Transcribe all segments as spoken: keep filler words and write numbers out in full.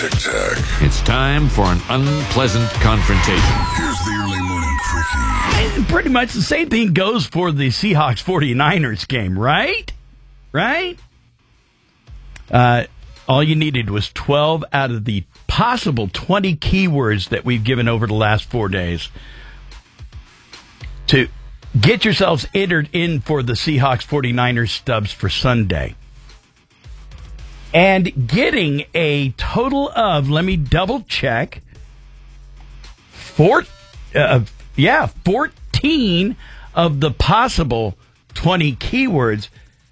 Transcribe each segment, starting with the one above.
tic-tac. It's time for an unpleasant confrontation. Here's the early morning quickie. And pretty much the same thing goes for the Seahawks forty-niners game, right? Right? Uh, all you needed was twelve out of the possible twenty keywords that we've given over the last four days to get yourselves entered in for the Seahawks forty-niners stubs for Sunday. And getting a total of, let me double check, four, uh, yeah, fourteen of the possible twenty keywords.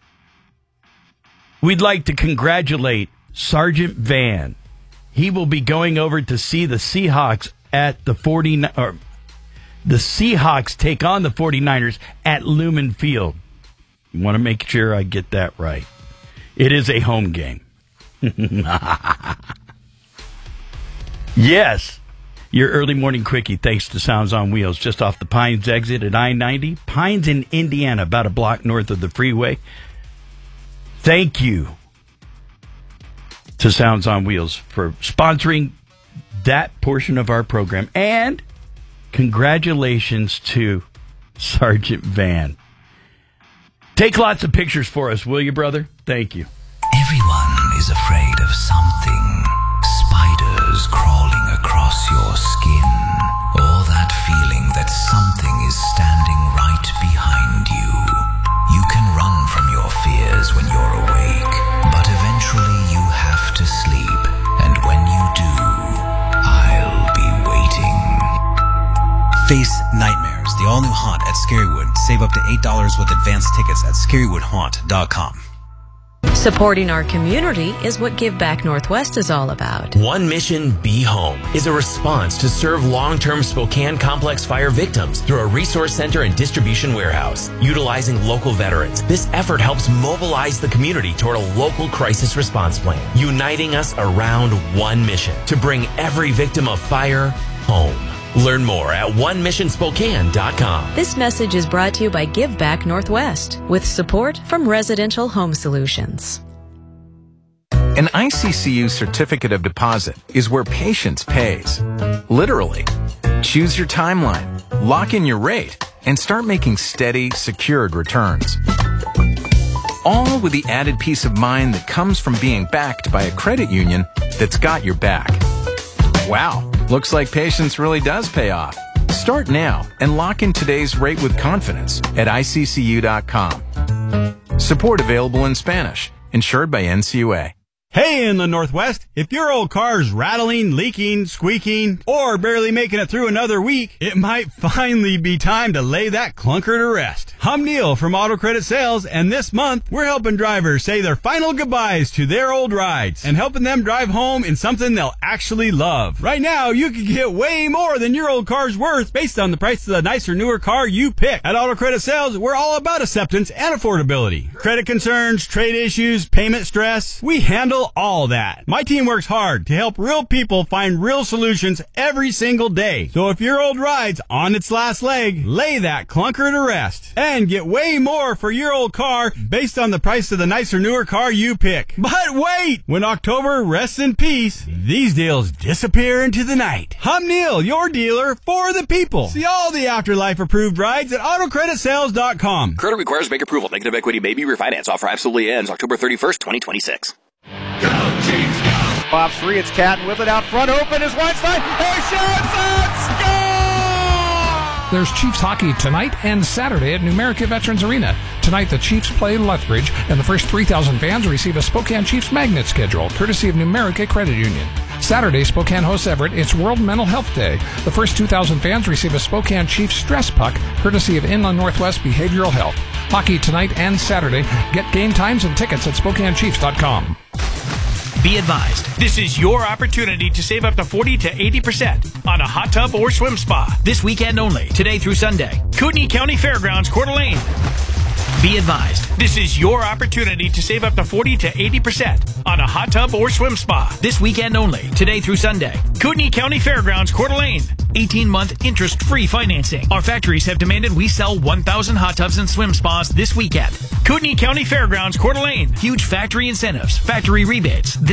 We'd like to congratulate Sergeant Van. He will be going over to see the Seahawks at the forty, or the Seahawks take on the forty-niners at Lumen Field. You want to make sure I get that right. It is a home game. Yes, your early morning quickie, thanks to Sounds on Wheels, just off the Pines exit at I ninety. Pines in Indiana, about a block north of the freeway. Thank you to Sounds on Wheels for sponsoring that portion of our program. And congratulations to Sergeant Van. Take lots of pictures for us, will you, brother? Thank you. Everyone is afraid of something. Spiders crawling across your skin. Or that feeling that something is standing right behind you. You can run from your fears when you're awake, but eventually you have to sleep. And when you do, I'll be waiting. Face Nightmares, the all-new haunt at Scarywood. Save up to eight dollars with advance tickets at scarywood haunt dot com. Supporting our community is what Give Back Northwest is all about. One Mission Be Home is a response to serve long-term Spokane complex fire victims through a resource center and distribution warehouse. Utilizing local veterans, this effort helps mobilize the community toward a local crisis response plan, uniting us around one mission to bring every victim of fire home. Learn more at one mission spokane dot com. This message is brought to you by Give Back Northwest with support from Residential Home Solutions. An I C C U certificate of deposit is where patience pays. Literally. Choose your timeline, lock in your rate, and start making steady, secured returns. All with the added peace of mind that comes from being backed by a credit union that's got your back. Wow, looks like patience really does pay off. Start now and lock in today's rate with confidence at I C C U dot com. Support available in Spanish. Insured by N C U A. Hey, in the Northwest, if your old car's rattling, leaking, squeaking, or barely making it through another week, it might finally be time to lay that clunker to rest. I'm Neil from Auto Credit Sales, and this month, we're helping drivers say their final goodbyes to their old rides and helping them drive home in something they'll actually love. Right now, you can get way more than your old car's worth based on the price of the nicer, newer car you pick. At Auto Credit Sales, we're all about acceptance and affordability. Credit concerns, trade issues, payment stress, we handle all that. My team works hard to help real people find real solutions every single day. So if your old ride's on its last leg, lay that clunker to rest and get way more for your old car based on the price of the nicer, newer car you pick. But wait! When October rests in peace, these deals disappear into the night. I'm Neil, your dealer for the people. See all the Afterlife approved rides at auto credit sales dot com. Credit requires bank approval. Negative equity may be refinanced. Offer absolutely ends October thirty-first, twenty twenty-six. Go, Chiefs, go! Off three, it's Catton with it out front. Open is Weinstein. He shoots and scores! There's Chiefs hockey tonight and Saturday at Numerica Veterans Arena. Tonight, the Chiefs play Lethbridge, and the first three thousand fans receive a Spokane Chiefs magnet schedule, courtesy of Numerica Credit Union. Saturday, Spokane hosts Everett. It's World Mental Health Day. The first two thousand fans receive a Spokane Chiefs stress puck, courtesy of Inland Northwest Behavioral Health. Hockey tonight and Saturday. Get game times and tickets at spokane chiefs dot com. Be advised, this is your opportunity to save up to forty to eighty percent on a hot tub or swim spa this weekend only, today through Sunday. Kootenai County Fairgrounds, Coeur d'Alene. Be advised, this is your opportunity to save up to forty to eighty percent on a hot tub or swim spa this weekend only, today through Sunday. Kootenai County Fairgrounds, Coeur d'Alene. eighteen-month interest-free financing. Our factories have demanded we sell one thousand hot tubs and swim spas this weekend. Kootenai County Fairgrounds, Coeur d'Alene. Huge factory incentives, factory rebates.